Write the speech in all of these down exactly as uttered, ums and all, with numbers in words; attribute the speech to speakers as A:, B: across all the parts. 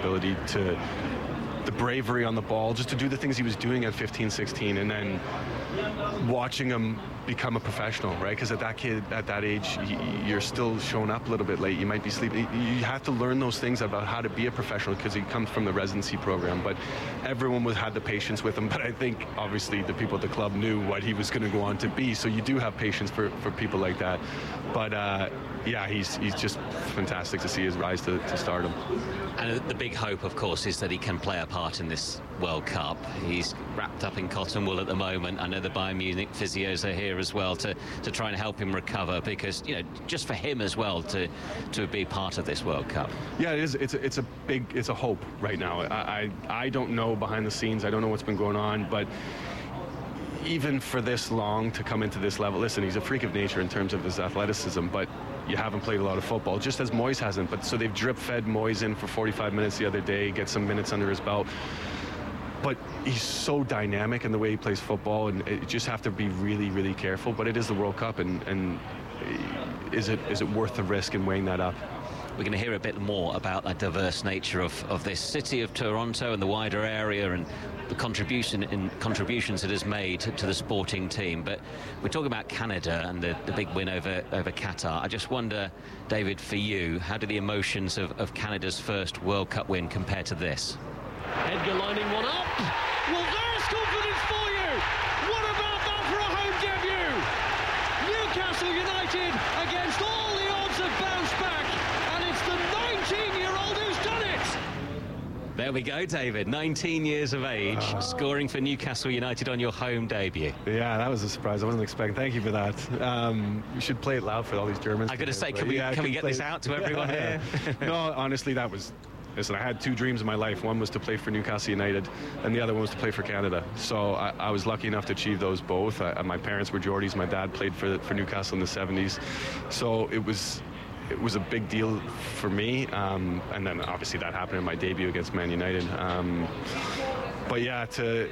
A: ability to, the bravery on the ball, just to do the things he was doing at fifteen, sixteen, and then watching him become a professional, right? Because at that kid, at that age, you're still showing up a little bit late. You might be sleeping. You have to learn those things about how to be a professional, because he comes from the residency program. But everyone was had the patience with him. But I think, obviously, the people at the club knew what he was going to go on to be. So you do have patience for, for people like that. But uh, yeah, he's he's just fantastic to see his rise to, to stardom.
B: And the big hope, of course, is that he can play a part in this World Cup. He's wrapped up in cotton wool at the moment. I know the Bayern Munich physios are here as well to, to try and help him recover, because, you know, just for him as well to to be part of this World Cup.
A: Yeah, it is. It's a, it's a big, it's a hope right now. I, I I don't know behind the scenes. I don't know what's been going on, but even for this long to come into this level, listen, he's a freak of nature in terms of his athleticism, but you haven't played a lot of football, just as Moyes hasn't. But so they've drip-fed Moyes in for forty-five minutes the other day, get some minutes under his belt. But he's so dynamic in the way he plays football, and you just have to be really, really careful. But it is the World Cup, and, and is it is it worth the risk in weighing that up?
B: We're going to hear a bit more about the diverse nature of, of this city of Toronto and the wider area, and the contribution in contributions it has made to, to the sporting team. But we're talking about Canada and the, the big win over, over Qatar. I just wonder, David, for you, how do the emotions of, of Canada's first World Cup win compare to this?
C: Edgar lining one up. Well, there's confidence for you. What about that for a home debut? Newcastle United, against all the odds, have bounced back, and it's the nineteen-year-old who's done it.
B: There we go, David. nineteen years of age, uh, scoring for Newcastle United on your home debut.
A: Yeah, that was a surprise. I wasn't expecting. Thank you for that. Um, we should play it loud for all these Germans.
B: I'm going to say, can we, yeah, can we get this out to everyone
A: yeah.
B: here?
A: No, honestly, that was... Listen, I had two dreams in my life. One was to play for Newcastle United, and the other one was to play for Canada. So I, I was lucky enough to achieve those both. I, my parents were Geordies. My dad played for for Newcastle in the seventies. So it was it was a big deal for me. Um, and then obviously that happened in my debut against Man United. Um, but yeah, to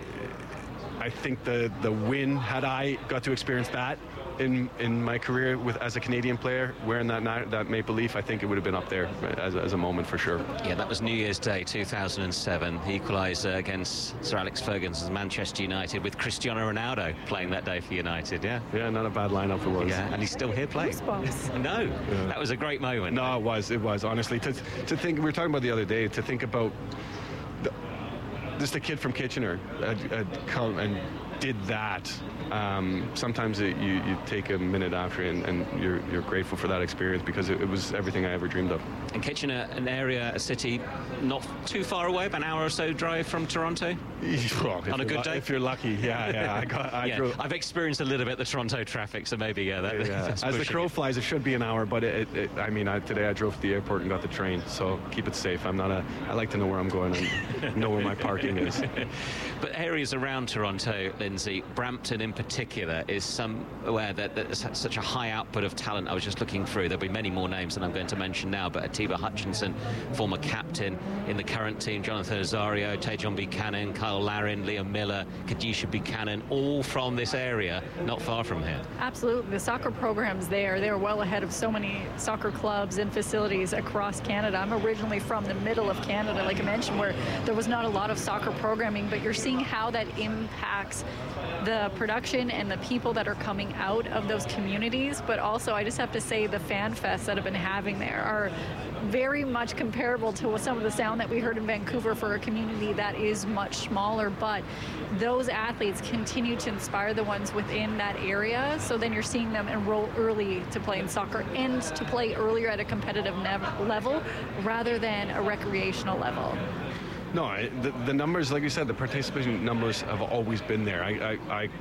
A: I think the the win, had I got to experience that in in my career with as a Canadian player, wearing that that Maple Leaf, I think it would have been up there as, as a moment for sure.
B: Yeah, that was New Year's Day two thousand seven. He equalised uh, against Sir Alex Ferguson's Manchester United, with Cristiano Ronaldo playing that day for United. Yeah.
A: Yeah, not a bad lineup it was.
B: Yeah, and he's still here playing. No, yeah. That was a great moment.
A: No, it was. It was honestly to to think. We were talking about the other day, to think about the, just a kid from Kitchener had, had come and did that. Um, sometimes it, you, you take a minute after and, and you're, you're grateful for that experience, because it, it was everything I ever dreamed of.
B: And Kitchener, an area, a city not too far away, about an hour or so drive from Toronto?
A: Well,
B: on a good day?
A: If you're lucky, yeah, yeah. I got, I
B: yeah
A: drove.
B: I've experienced a little bit the Toronto traffic, so maybe, yeah. That,
A: yeah. As the crow flies, it should be an hour, but it, it, I mean, I, today I drove to the airport and got the train, so keep it safe. I'm not a, I like to know where I'm going and know where my parking is.
B: But areas around Toronto, Lindsay, Brampton in particular, is somewhere that there's such a high output of talent. I was just looking through. There'll be many more names than I'm going to mention now, but Atiba Hutchinson, former captain in the current team, Jonathan Azario, Tejon Buchanan, Kyle Larin, Liam Miller, Kadisha Buchanan, all from this area, not far from here.
D: Absolutely. The soccer programs there, they're well ahead of so many soccer clubs and facilities across Canada. I'm originally from the middle of Canada, like I mentioned, where there was not a lot of soccer programming, but you're seeing how that impacts the production and the people that are coming out of those communities. But also, I just have to say, the fan fests that have been having there are very much comparable to some of the sound that we heard in Vancouver for a community that is much smaller. But those athletes continue to inspire the ones within that area. So then you're seeing them enroll early to play in soccer and to play earlier at a competitive level rather than a recreational level.
A: No, I, the, the numbers, like you said, the participation numbers have always been there. I, I, I,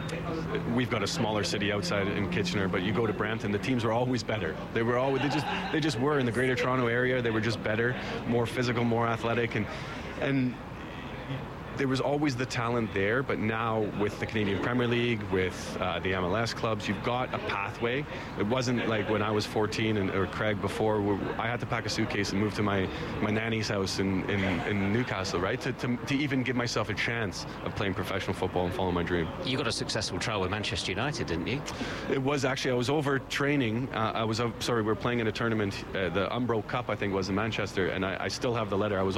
A: we've got a smaller city outside in Kitchener, but you go to Brampton, the teams were always better. They were always, they just, they just were in the Greater Toronto area. They were just better, more physical, more athletic, and and. There was always the talent there, but now with the Canadian Premier League, with uh, the M L S clubs, you've got a pathway. It wasn't like when I was fourteen and or Craig before, where I had to pack a suitcase and move to my, my nanny's house in, in, in Newcastle, right? To, to, to even give myself a chance of playing professional football and follow my dream.
B: You got a successful trial with Manchester United, didn't you?
A: It was actually, I was over training. Uh, I was, uh, sorry, we were playing in a tournament, uh, the Umbro Cup, I think, was in Manchester, and I, I still have the letter. I was